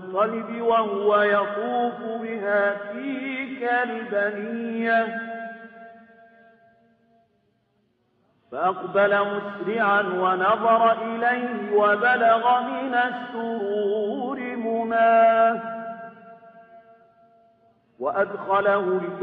المطلب وهو يطوف بها تلك البنية فأقبل مسرعا ونظر إليه وبلغ من السرور مناه وأدخله